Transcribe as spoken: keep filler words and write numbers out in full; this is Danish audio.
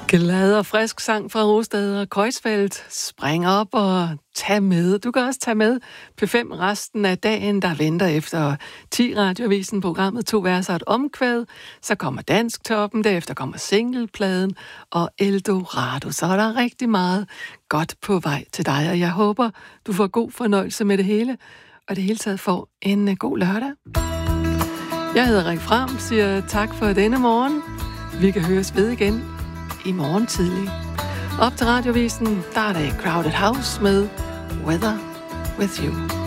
Glad og frisk sang fra Rosted og Kreuzfeldt. Spring op og tag med. Du kan også tage med P fem resten af dagen, der venter efter ti Radioavisen, programmet To Verser et Omkvæd. Så kommer Dansktoppen, derefter kommer singlepladen og Eldorado. Så er der rigtig meget godt på vej til dig, og jeg håber, du får god fornøjelse med det hele, og det hele taget får en god lørdag. Jeg hedder Rik Fram, siger tak for denne morgen. Vi kan høres ved igen i morgen tidlig. Op til Radioavisen, der er det Crowded House med Weather With You.